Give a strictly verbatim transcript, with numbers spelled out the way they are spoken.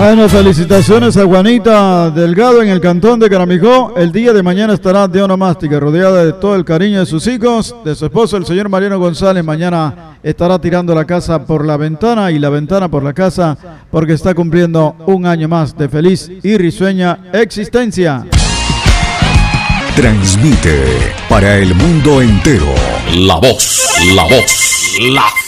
Bueno, felicitaciones a Juanita Delgado en el cantón de Caramijó. El día de mañana estará de onomástica, rodeada de todo el cariño de sus hijos, de su esposo, el señor Mariano González. Mañana estará tirando la casa por la ventana y la ventana por la casa, porque está cumpliendo un año más de feliz y risueña existencia. Transmite para el mundo entero. La voz, la voz, la